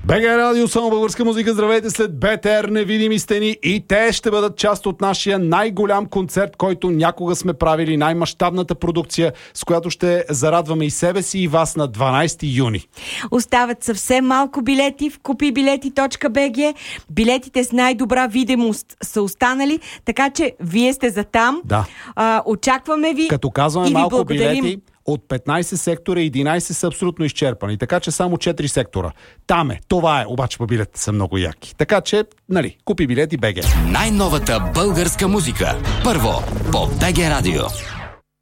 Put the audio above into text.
БГ Радио, само българска музика. Здравейте, след БТР невидими стени и те ще бъдат част от нашия най-голям концерт, който някога сме правили, най-мащабната продукция, с която ще зарадваме и себе си и вас на 12 юни. Остават съвсем малко билети в kupibileti.bg. Билетите с най-добра видимост са останали, така че вие сте за там. Да. Очакваме ви. Като казваме и малко благодарим. билети, от 15 сектора 11 са абсолютно изчерпани, така че само 4 сектора. Там е, това е, обаче по билетите са много яки. Така че, купи билети БГ. Най-новата българска музика. Първо по БГ Радио.